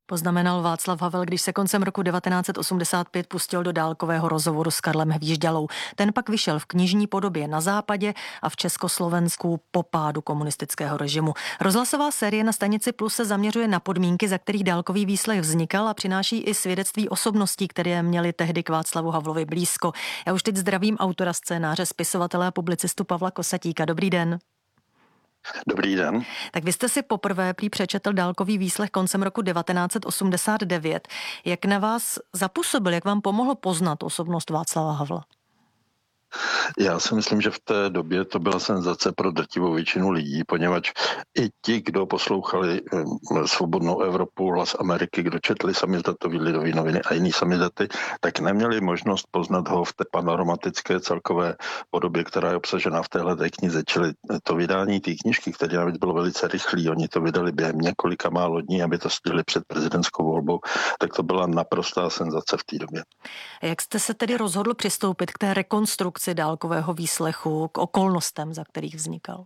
Speaker 21: Poznamenal Václav Havel, když se koncem roku devatenáct set osmdesát pět pustil do dálkového rozhovoru s Karlem Hvížďalou. Ten pak vyšel v knižní podobě na západě a v Československu po pádu komunistického režimu. Rozhlasová série na stanici Plus se zaměřuje na podmínky, za kterých dálkový výslech vznikal a přináší i svědectví osobností, které měly tehdy k Václavu Havlovi blízko. Já už teď zdravím autora scénáře, spisovatele a publicistu Pavla Kosatíka. Dobrý den.
Speaker 17: Dobrý den.
Speaker 21: Tak vy jste si poprvé prý přečetl dálkový výslech koncem roku devatenáct set osmdesát devět. Jak na vás zapůsobil, jak vám pomohlo poznat osobnost Václava Havla?
Speaker 17: Já si myslím, že v té době to byla senzace pro drtivou většinu lidí, poněvadž i ti, kdo poslouchali Svobodnou Evropu, Hlas Ameriky, kdo četli samizdatový Lidový noviny a jiný samizdaty, tak neměli možnost poznat ho v té panoromatické celkové podobě, která je obsažená v téhleté knize. Čili to vydání té knížky, které navíc bylo velice rychlý, oni to vydali během několika málo dní, aby to stihli před prezidentskou volbou, tak to byla naprostá senzace v té době.
Speaker 21: Jak jste se tedy rozhodl přistoupit k té rekonstrukci dálkového výslechu, k okolnostem, za kterých vznikal?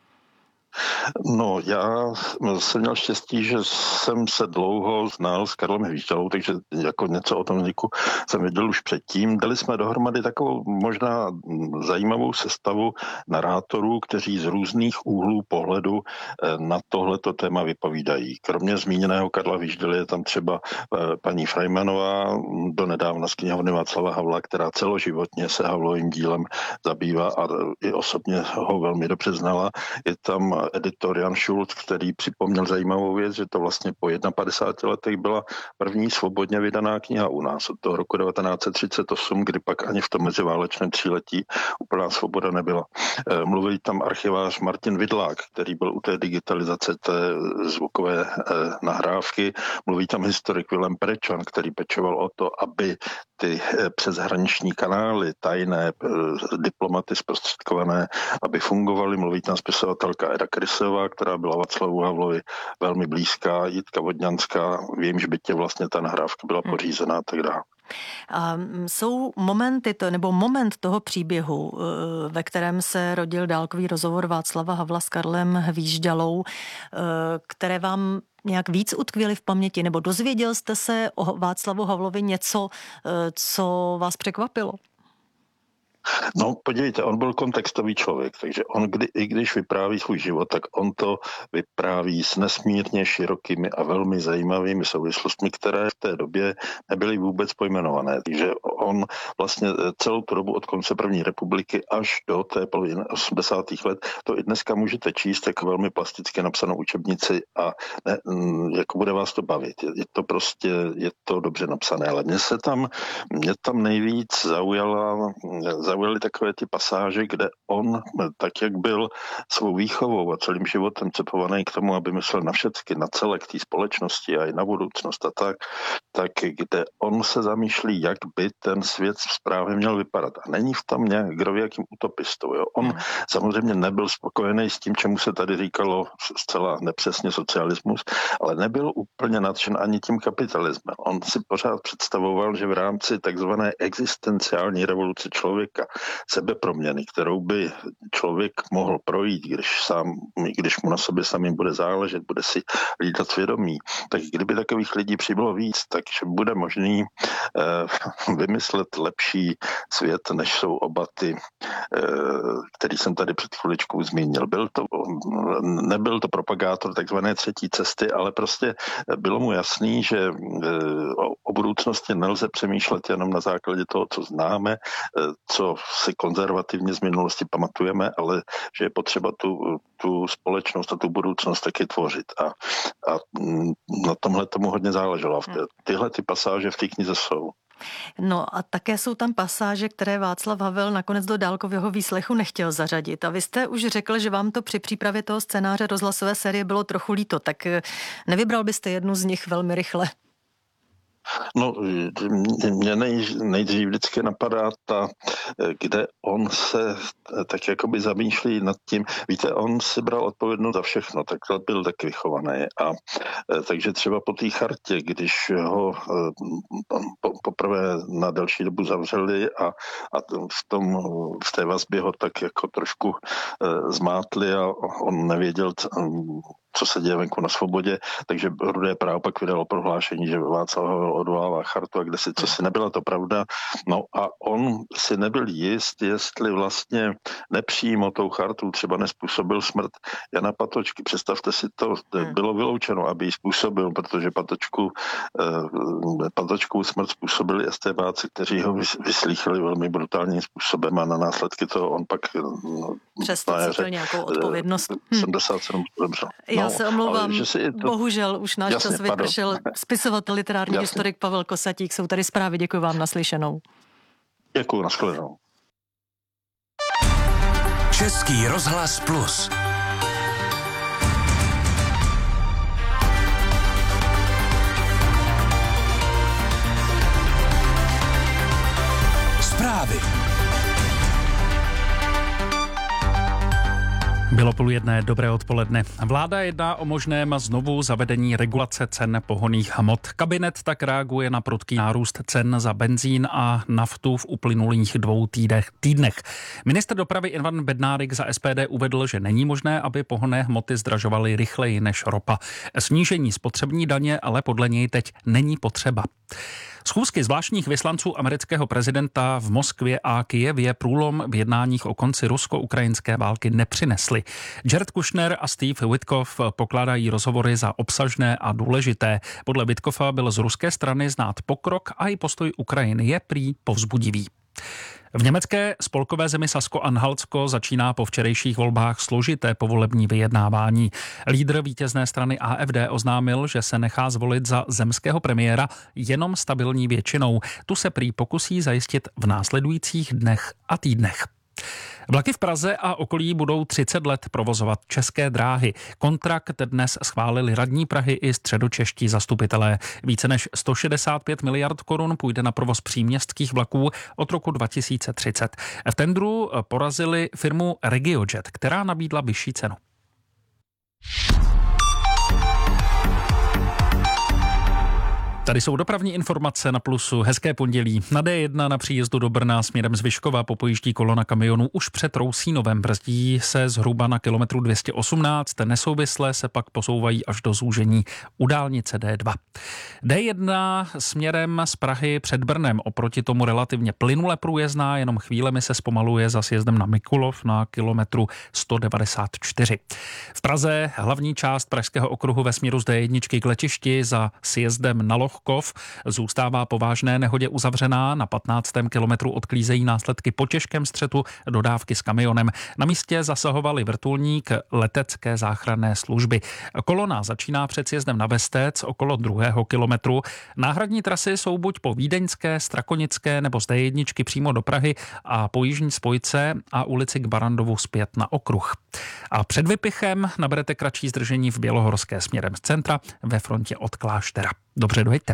Speaker 17: No, já jsem měl štěstí, že jsem se dlouho znal s Karlem Hvížďalou, takže jako něco o tom vzniku jsem věděl už předtím. Dali jsme dohromady takovou možná zajímavou sestavu narátorů, kteří z různých úhlů pohledu na tohleto téma vypovídají. Kromě zmíněného Karla Hvížďaly je tam třeba paní Frejmanová, donedávna z knihovny Václava Havla, která celoživotně se Havlovým dílem zabývá a i osobně ho velmi dobře znala. Je tam editor Jan Schulz, který připomněl zajímavou věc, že to vlastně po padesáti jedna letech byla první svobodně vydaná kniha u nás od toho roku devatenáct set třicet osm, kdy pak ani v tom meziválečném tříletí úplná svoboda nebyla. Mluví tam archivář Martin Vidlák, který byl u té digitalizace té zvukové nahrávky. Mluví tam historik Vilém Perečan, který pečoval o to, aby ty přeshraniční kanály, tajné diplomaty zprostředkované, aby fungovaly. Mluví tam spisovatelka Eda Krysová, která byla Václavu Havlovi velmi blízká, Jitka Vodňanská, vím, že bytě vlastně ta nahrávka byla pořízená a tak dále.
Speaker 21: A jsou momenty, to, nebo moment toho příběhu, ve kterém se rodil dálkový rozhovor Václava Havla s Karlem Hvížďalou, které vám nějak víc utkvěly v paměti, nebo dozvěděl jste se o Václavu Havlovi něco, co vás překvapilo?
Speaker 17: No, podívejte, on byl kontextový člověk, takže on, kdy, i když vypráví svůj život, tak on to vypráví s nesmírně širokými a velmi zajímavými souvislostmi, které v té době nebyly vůbec pojmenované. Takže on vlastně celou tu dobu od konce první republiky až do té poloviny osmdesátých let, to i dneska můžete číst jako velmi plasticky napsanou učebnici a ne, jako bude vás to bavit. Je, je to prostě, je to dobře napsané, ale mě se tam, mě tam nejvíc zaujala zaujaly takové ty pasáže, kde on, tak jak byl svou výchovou a celým životem cepovaný k tomu, aby myslel na všecky, na celek té společnosti a i na budoucnost a tak, tak kde on se zamýšlí, jak by ten svět správně měl vypadat. A není v tom nějak kdovějakým utopistou. Jo? On hmm. samozřejmě nebyl spokojený s tím, čemu se tady říkalo zcela nepřesně socialismus, ale nebyl úplně nadšen ani tím kapitalismem. On si pořád představoval, že v rámci takzvané existenciální revoluce člověka, sebeproměny, kterou by člověk mohl projít, když, sám, když mu na sobě samým bude záležet, bude si lídat svědomí, tak kdyby takových lidí přibylo víc, takže bude možný eh, vymyslet lepší svět, než jsou oba ty, eh, který jsem tady před chviličkou zmínil. Byl to, nebyl to propagátor takzvané třetí cesty, ale prostě bylo mu jasný, že eh, o, o budoucnosti nelze přemýšlet jenom na základě toho, co známe, eh, co si konzervativně z minulosti pamatujeme, ale že je potřeba tu, tu společnost a tu budoucnost taky tvořit. A, a na tomhle tomu hodně záleželo. Tyhle ty pasáže v té knize jsou.
Speaker 21: No a také jsou tam pasáže, které Václav Havel nakonec do dálkového výslechu nechtěl zařadit. A vy jste už řekl, že vám to při přípravě toho scénáře rozhlasové série bylo trochu líto, tak nevybral byste jednu z nich velmi rychle?
Speaker 17: No, mě nej, nejdřív vždycky napadá ta, kde on se tak jakoby zamýšlí nad tím. Víte, on si bral odpovědnost za všechno, tak byl tak vychovaný. A takže třeba po té chartě, když ho po, poprvé na delší dobu zavřeli a, a v, tom, v té vazbě ho tak jako trošku zmátli a on nevěděl, co se děje venku na svobodě, takže Rudé právo pak vydalo prohlášení, že Václav Havel odvolává chartu a kde si, co si nebyla to pravda. No a on si nebyl jist, jestli vlastně nepřímo tou chartou třeba nespůsobil smrt Jana Patočky. Představte si to, bylo vyloučeno, aby ji způsobil, protože Patočku, eh, Patočku smrt způsobili estébáci, kteří ho vyslýchali velmi brutálním způsobem a na následky toho on pak no,
Speaker 21: přesto cítil nějakou odpovědnost.
Speaker 17: sedmdesát sedm zemřel.
Speaker 21: Já
Speaker 17: no,
Speaker 21: se omlouvám, to... bohužel už náš
Speaker 17: Jasně,
Speaker 21: čas vypršel.
Speaker 17: pardon.
Speaker 21: Spisovatel, literární
Speaker 17: Jasně.
Speaker 21: historik Pavel Kosatík, jsou tady zprávy, děkuji vám, naslyšenou.
Speaker 17: Děkuji, nashledanou.
Speaker 3: Český rozhlas plus. Zprávy.
Speaker 2: Bylo půl jedné, dobré odpoledne. Vláda jedná o možném znovu zavedení regulace cen pohonných hmot. Kabinet tak reaguje na prudký nárůst cen za benzín a naftu v uplynulých dvou týdech, týdnech. Ministr dopravy Ivan Bednárik za S P D uvedl, že není možné, aby pohonné hmoty zdražovaly rychleji než ropa. Snížení spotřební daně ale podle něj teď není potřeba. Schůzky zvláštních vyslanců amerického prezidenta v Moskvě a Kyjevě průlom v jednáních o konci rusko-ukrajinské války nepřinesly. Jared Kushner a Steve Witkoff pokládají rozhovory za obsažné a důležité. Podle Witkoffa byl z ruské strany znát pokrok a i postoj Ukrajiny je prý povzbudivý. V německé spolkové zemi Sasko-Anhaltsko začíná po včerejších volbách složité povolební vyjednávání. Lídr vítězné strany A F D oznámil, že se nechá zvolit za zemského premiéra jenom stabilní většinou. Tu se prý pokusí zajistit v následujících dnech a týdnech. Vlaky v Praze a okolí budou třicet let provozovat České dráhy. Kontrakt dnes schválili radní Prahy i středočeští zastupitelé. Více než sto šedesát pět miliard korun půjde na provoz příměstských vlaků od roku dva tisíce třicet. V tendru porazili firmu RegioJet, která nabídla vyšší cenu. Tady jsou dopravní informace na Plusu. Hezké pondělí. Na D jedna na příjezdu do Brna směrem z Vyškova popojíždí kolona kamionů už před Rousínovem. Brzdí se zhruba na kilometru dvě stě osmnáct. Nesouvisle se pak posouvají až do zúžení u dálnice D dva. D jedna směrem z Prahy před Brnem oproti tomu relativně plynule průjezdná, jenom chvílemi se zpomaluje za sjezdem na Mikulov na kilometru sto devadesát čtyři. V Praze hlavní část pražského okruhu ve směru z D jedna k letišti za sjezdem na Lochkov zůstává po vážné nehodě uzavřená. Na patnáctém kilometru odklízejí následky po těžkém střetu dodávky s kamionem. Na místě zasahovali vrtulník letecké záchranné služby. Kolona začíná před sjezdem na Vestec okolo druhého kilometru. Náhradní trasy jsou buď po Vídeňské, Strakonické nebo z D jedna přímo do Prahy a po jižní spojce a ulici k Barandovu zpět na okruh. A před Vypichem naberete kratší zdržení v Bělohorské směrem z centra ve frontě od Kláštera. Dobře, dojďte.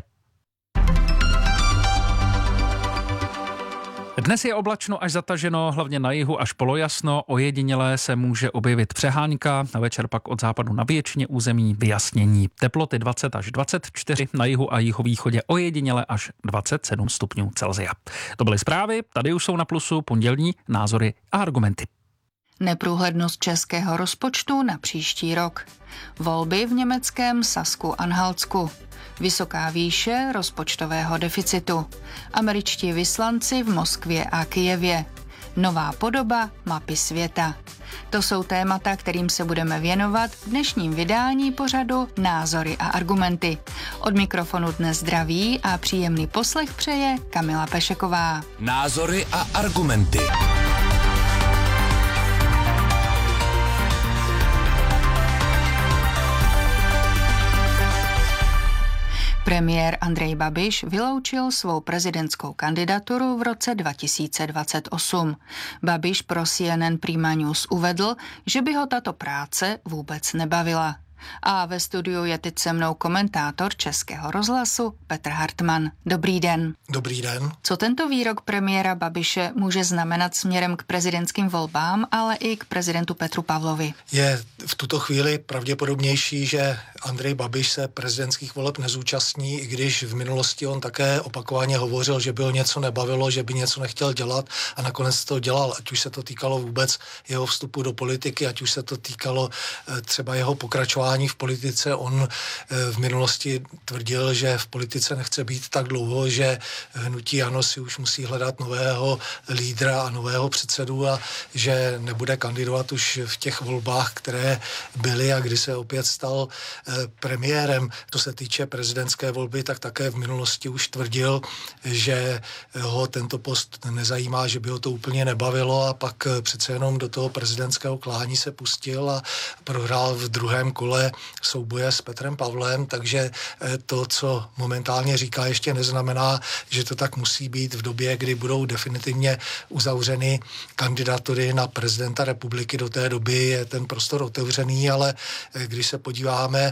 Speaker 2: Dnes je oblačno až zataženo, hlavně na jihu až polojasno, ojedinělé se může objevit přehánka, na večer pak od západu na většině území vyjasnění. Teploty dvacet až dvacet čtyři, na jihu a jihovýchodě ojediněle až dvacet sedm stupňů Celsia. To byly zprávy, tady už jsou na Plusu pondělní názory a argumenty.
Speaker 7: Neprůhlednost českého rozpočtu na příští rok. Volby v německém Sasku-Anhaltsku. Vysoká výše rozpočtového deficitu. Američtí vyslanci v Moskvě a Kyjevě. Nová podoba mapy světa. To jsou témata, kterým se budeme věnovat v dnešním vydání pořadu Názory a argumenty. Od mikrofonu dnes zdraví a příjemný poslech přeje Kamila Pešeková.
Speaker 3: Názory a argumenty.
Speaker 7: Premiér Andrej Babiš vyloučil svou prezidentskou kandidaturu v roce dva tisíce dvacet osm. Babiš pro C N N Prima News uvedl, že by ho tato práce vůbec nebavila. A ve studiu je teď se mnou komentátor Českého rozhlasu Petr Hartmann. Dobrý den.
Speaker 23: Dobrý den.
Speaker 7: Co tento výrok premiéra Babiše může znamenat směrem k prezidentským volbám, ale i k prezidentu Petru Pavlovi?
Speaker 23: Je v tuto chvíli pravděpodobnější, že Andrej Babiš se prezidentských voleb nezúčastní, i když v minulosti on také opakovaně hovořil, že by ho něco nebavilo, že by něco nechtěl dělat a nakonec to dělal, ať už se to týkalo vůbec jeho vstupu do politiky, ať už se to týkalo třeba jeho pokračování pokračování v politice. On v minulosti tvrdil, že v politice nechce být tak dlouho, že hnutí ANO si už musí hledat nového lídra a nového předsedu a že nebude kandidovat už v těch volbách, které byly a kdy se opět stal premiérem. Co se týče prezidentské volby, tak také v minulosti už tvrdil, že ho tento post nezajímá, že by ho to úplně nebavilo a pak přece jenom do toho prezidentského klání se pustil a prohrál v druhém kole souboje s Petrem Pavlem, takže to, co momentálně říká, ještě neznamená, že to tak musí být v době, kdy budou definitivně uzavřeny kandidatury na prezidenta republiky. Do té doby je ten prostor otevřený, ale když se podíváme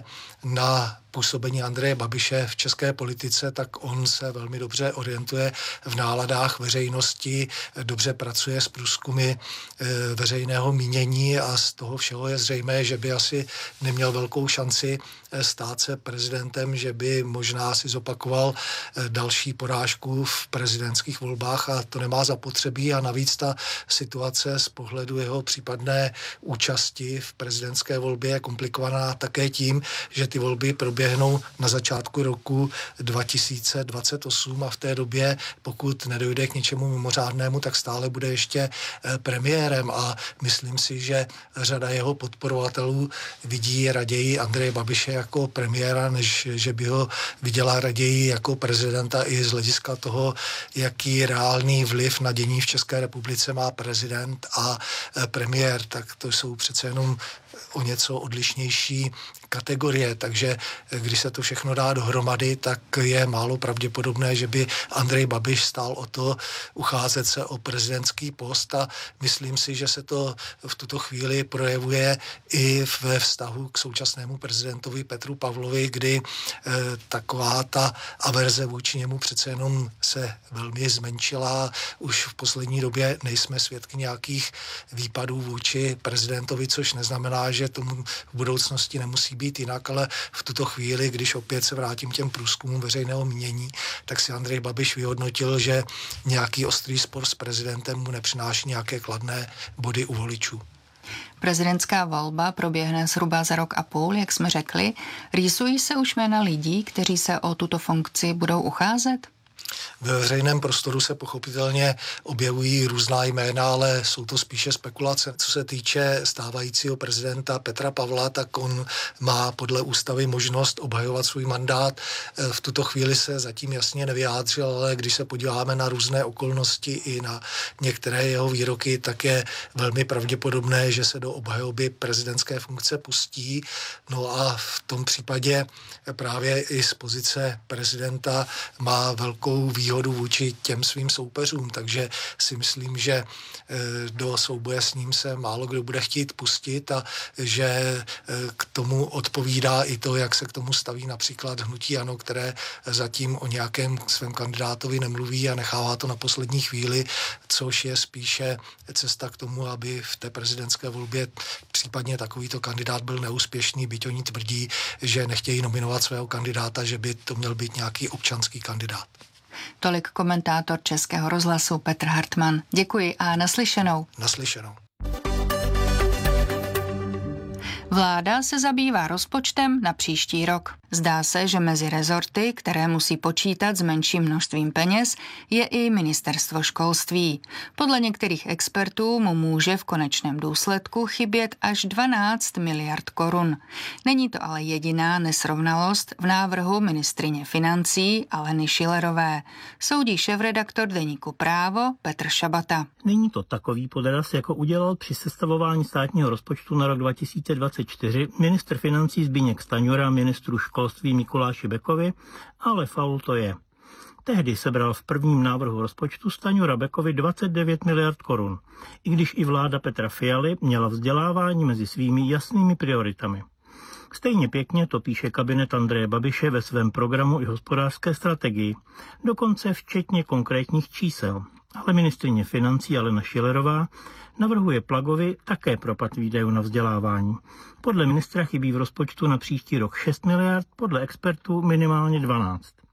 Speaker 23: na působení Andreje Babiše v české politice, tak on se velmi dobře orientuje v náladách veřejnosti, dobře pracuje s průzkumy veřejného mínění a z toho všeho je zřejmé, že by asi neměl velkou šanci stát se prezidentem, že by možná si zopakoval další porážku v prezidentských volbách a to nemá zapotřebí a navíc ta situace z pohledu jeho případné účasti v prezidentské volbě je komplikovaná také tím, že ty volby proběhnou na začátku roku dva tisíce dvacet osm a v té době, pokud nedojde k něčemu mimořádnému, tak stále bude ještě premiérem a myslím si, že řada jeho podporovatelů vidí raději Andreje Babiše jako premiéra, než že by ho viděla raději jako prezidenta i z hlediska toho, jaký reálný vliv na dění v České republice má prezident a premiér, tak to jsou přece jenom o něco odlišnější kategorie, takže když se to všechno dá dohromady, tak je málo pravděpodobné, že by Andrej Babiš stál o to ucházet se o prezidentský post a myslím si, že se to v tuto chvíli projevuje i ve vztahu k současnému prezidentovi Petru Pavlovi, kdy eh, taková ta averze vůči němu přece jenom se velmi zmenšila. Už v poslední době nejsme svědky nějakých výpadů vůči prezidentovi, což neznamená, že tomu v budoucnosti nemusí být jinak, ale v tuto chvíli, když opět se vrátím těm průzkumům veřejného mínění, tak si Andrej Babiš vyhodnotil, že nějaký ostrý spor s prezidentem mu nepřináší nějaké kladné body u voličů.
Speaker 7: Prezidentská volba proběhne zhruba za rok a půl, jak jsme řekli. Rýsují se už jména lidí, kteří se o tuto funkci budou ucházet?
Speaker 23: Ve veřejném prostoru se pochopitelně objevují různá jména, ale jsou to spíše spekulace. Co se týče stávajícího prezidenta Petra Pavla, tak on má podle ústavy možnost obhajovat svůj mandát. V tuto chvíli se zatím jasně nevyjádřil, ale když se podíváme na různé okolnosti i na některé jeho výroky, tak je velmi pravděpodobné, že se do obhajoby prezidentské funkce pustí. No a v tom případě právě i z pozice prezidenta má velkou výhodu vůči těm svým soupeřům, takže si myslím, že do souboje s ním se málo kdo bude chtít pustit a že k tomu odpovídá i to, jak se k tomu staví například hnutí ANO, které zatím o nějakém svém kandidátovi nemluví a nechává to na poslední chvíli, což je spíše cesta k tomu, aby v té prezidentské volbě případně takovýto kandidát byl neúspěšný, byť oni tvrdí, že nechtějí nominovat svého kandidáta, že by to měl být nějaký občanský kandidát.
Speaker 7: Tolik komentátor Českého rozhlasu Petr Hartmann. Děkuji a naslyšenou.
Speaker 23: Naslyšenou.
Speaker 7: Vláda se zabývá rozpočtem na příští rok. Zdá se, že mezi rezorty, které musí počítat s menším množstvím peněz, je i ministerstvo školství. Podle některých expertů mu může v konečném důsledku chybět až dvanáct miliard korun. Není to ale jediná nesrovnalost v návrhu ministryně financí Aleny Schillerové. Soudí šéfredaktor deníku Právo Petr Šabata.
Speaker 6: Není to takový podraz, jako udělal při sestavování státního rozpočtu na rok dva tisíce dvacet čtyři ministr financí Zbyněk Stanjura ministru školství Mikuláši Bekovi, ale faul to je. Tehdy sebral v prvním návrhu rozpočtu Stanjura Bekovi dvacet devět miliard korun, i když i vláda Petra Fialy měla vzdělávání mezi svými jasnými prioritami. Stejně pěkně to píše kabinet Andreje Babiše ve svém programu i hospodářské strategii, dokonce včetně konkrétních čísel. Ale ministryně financí Alena Schillerová navrhuje Plagovi také propad výdajů na vzdělávání. Podle ministra chybí v rozpočtu na příští rok šest miliard, podle expertů minimálně dvanáct.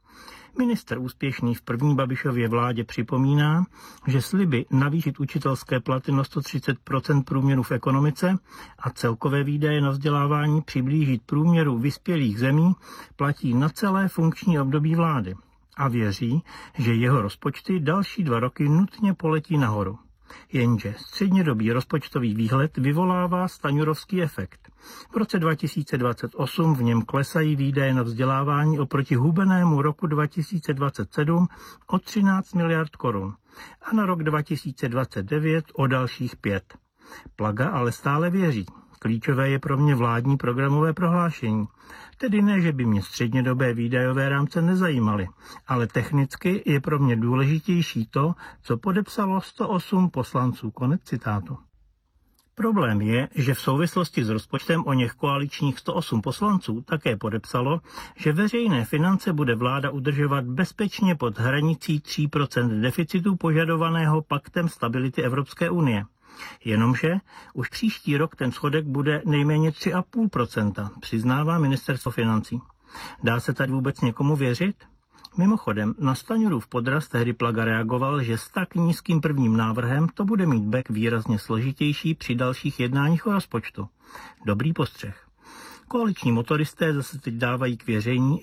Speaker 6: Minister úspěšný v první Babišově vládě připomíná, že sliby navýšit učitelské platy na sto třicet procent průměru v ekonomice a celkové výdaje na vzdělávání přiblížit průměru vyspělých zemí platí na celé funkční období vlády a věří, že jeho rozpočty další dva roky nutně poletí nahoru. Jenže střednědobý rozpočtový výhled vyvolává staňurovský efekt. V roce dva tisíce dvacet osm v něm klesají výdaje na vzdělávání oproti hubenému roku dva tisíce dvacet sedm o třináct miliard korun a na rok dva tisíce dvacet devět o dalších pět. Plaga ale stále věří. Klíčové je pro mě vládní programové prohlášení. Tedy ne, že by mě střednědobé výdajové rámce nezajímaly, ale technicky je pro mě důležitější to, co podepsalo sto osm poslanců. Konec citátu. Problém je, že v souvislosti s rozpočtem o něch koaličních sto osm poslanců také podepsalo, že veřejné finance bude vláda udržovat bezpečně pod hranicí tří procent deficitu požadovaného Paktem stability Evropské unie. Jenomže už příští rok ten schodek bude nejméně tři celá pět procenta, přiznává ministerstvo financí. Dá se tady vůbec někomu věřit? Mimochodem, na Staňurův podraz tehdy Plaga reagoval, že s tak nízkým prvním návrhem to bude mít Bek výrazně složitější při dalších jednáních o rozpočtu. Dobrý postřeh. Koaliční motoristé zase teď dávají k věření,